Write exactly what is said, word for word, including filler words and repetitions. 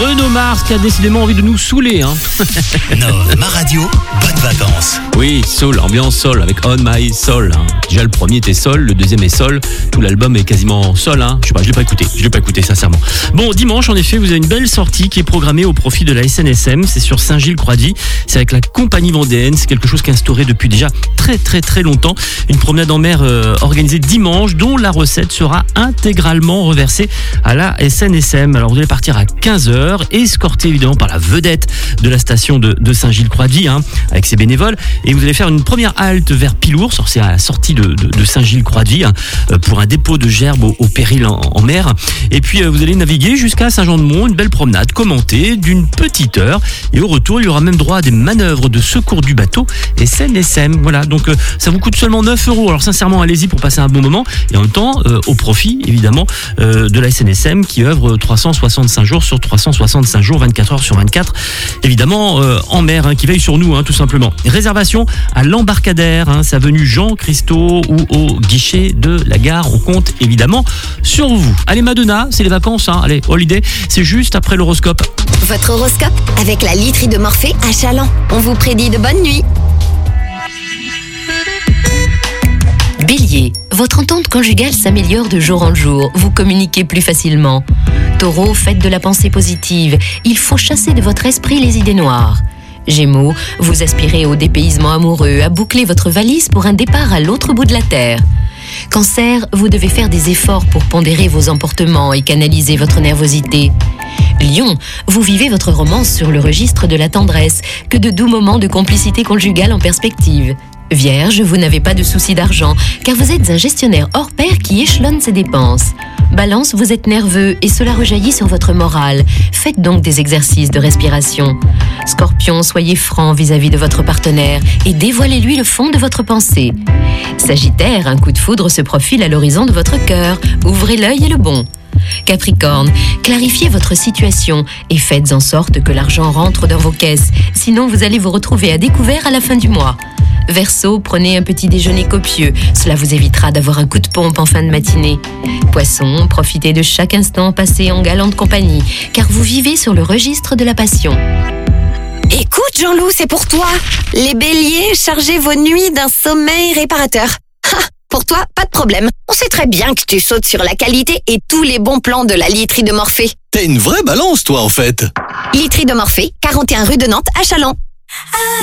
Bruno Mars qui a décidément envie de nous saouler. Hein. Non, ma radio, bonnes vacances. Oui, soul, ambiance soul avec On My Soul. Hein. Déjà le premier était sol, le deuxième est sol. Tout l'album est quasiment sol. Hein. Je sais pas, je l'ai pas écouté. Je l'ai pas écouté sincèrement. Bon, dimanche en effet, vous avez une belle sortie qui est programmée au profit de la S N S M. C'est sur Saint-Gilles-Croix-Dy. C'est avec la compagnie vendéenne. C'est quelque chose qui est instauré depuis déjà très très très longtemps. Une promenade en mer euh, organisée dimanche, dont la recette sera intégralement reversée à la S N S M. Alors vous allez partir à quinze heures, escorté évidemment par la vedette de la station de, de Saint-Gilles-Croix-Dy, hein, avec ses bénévoles. Et vous allez faire une première halte vers Pilours, c'est à la sortie de, de, de Saint-Gilles-Croix-Dy, hein, pour un dépôt de gerbes au, au péril en, en mer. Et puis euh, vous allez naviguer jusqu'à Saint-Jean-de-Mont, une belle promenade commentée d'une petite heure. Et au retour, il y aura même droit à des manœuvres de secours du bateau S N S M. Voilà, donc euh, ça vous coûte seulement neuf euros. Alors sincèrement, allez-y pour passer un bon moment. Et en même temps, euh, au profit évidemment euh, de la S N S M qui œuvre trois cent soixante-cinq jours sur trois cent soixante-cinq jours, vingt-quatre heures sur vingt-quatre. Évidemment euh, en mer, hein, qui veille sur nous, hein, tout simplement. Réservation à l'embarcadère, hein, c'est avenue Jean Christo ou au guichet de la gare. On compte évidemment sur vous. Allez Madonna, c'est les vacances, hein. Allez, holiday, c'est juste après l'horoscope. Votre horoscope avec la literie de Morphée à Chaland. On vous prédit de bonnes nuits. Bélier, votre entente conjugale s'améliore de jour en jour, vous communiquez plus facilement. Taureau, faites de la pensée positive, il faut chasser de votre esprit les idées noires. Gémeaux, vous aspirez au dépaysement amoureux, à boucler votre valise pour un départ à l'autre bout de la terre. Cancer, vous devez faire des efforts pour pondérer vos emportements et canaliser votre nervosité. Lion, vous vivez votre romance sur le registre de la tendresse, que de doux moments de complicité conjugale en perspective. Vierge, vous n'avez pas de soucis d'argent, car vous êtes un gestionnaire hors pair qui échelonne ses dépenses. Balance, vous êtes nerveux et cela rejaillit sur votre morale. Faites donc des exercices de respiration. Scorpion, soyez franc vis-à-vis de votre partenaire et dévoilez-lui le fond de votre pensée. Sagittaire, un coup de foudre se profile à l'horizon de votre cœur. Ouvrez l'œil et le bon. Capricorne, clarifiez votre situation et faites en sorte que l'argent rentre dans vos caisses. Sinon, vous allez vous retrouver à découvert à la fin du mois. Verseau, prenez un petit déjeuner copieux. Cela vous évitera d'avoir un coup de pompe en fin de matinée. Poisson, profitez de chaque instant passé en galante compagnie, car vous vivez sur le registre de la passion. Écoute Jean-Loup, c'est pour toi. Les béliers, chargez vos nuits d'un sommeil réparateur. Ha, pour toi, pas de problème. On sait très bien que tu sautes sur la qualité et tous les bons plans de la literie de Morphée. T'es une vraie balance, toi, en fait. Literie de Morphée, quarante et un rue de Nantes à Chaland.